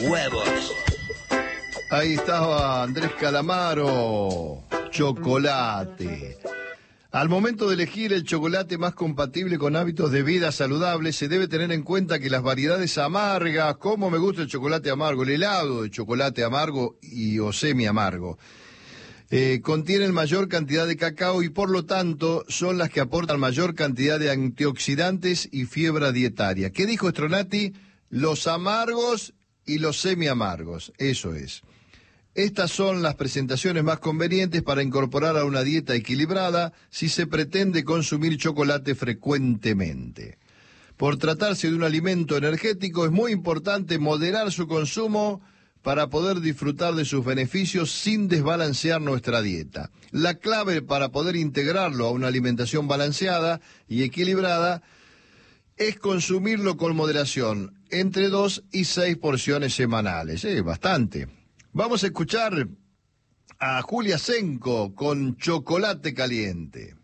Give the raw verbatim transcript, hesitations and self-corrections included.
huevos. Ahí estaba Andrés Calamaro, chocolate. Al momento de elegir el chocolate más compatible con hábitos de vida saludables, se debe tener en cuenta que las variedades amargas, como me gusta el chocolate amargo, el helado de chocolate amargo y o semi amargo, eh, contienen mayor cantidad de cacao y por lo tanto son las que aportan mayor cantidad de antioxidantes y fibra dietaria. ¿Qué dijo Stronati? Los amargos y los semi amargos, eso es. Estas son las presentaciones más convenientes para incorporar a una dieta equilibrada si se pretende consumir chocolate frecuentemente. Por tratarse de un alimento energético, es muy importante moderar su consumo para poder disfrutar de sus beneficios sin desbalancear nuestra dieta. La clave para poder integrarlo a una alimentación balanceada y equilibrada es consumirlo con moderación, entre dos y seis porciones semanales. Es bastante. Vamos a escuchar a Julia Senco con Chocolate Caliente.